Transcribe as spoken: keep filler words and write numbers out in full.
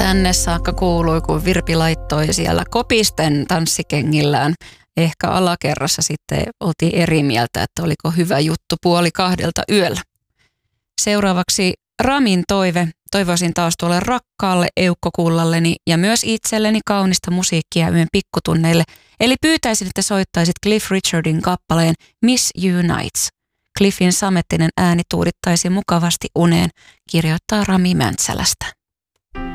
Tänne saakka kuului, kun Virpi laittoi siellä kopisten tanssikengillään. Ehkä alakerrassa sitten oltiin eri mieltä, että oliko hyvä juttu puoli kahdelta yöllä. Seuraavaksi Ramin toive. Toivoisin taas tuolle rakkaalle eukkokullalleni ja myös itselleni kaunista musiikkia yön pikkutunneille. Eli pyytäisin, että soittaisit Cliff Richardin kappaleen Miss You Nights. Cliffin samettinen ääni tuudittaisi mukavasti uneen, kirjoittaa Rami Mäntsälästä.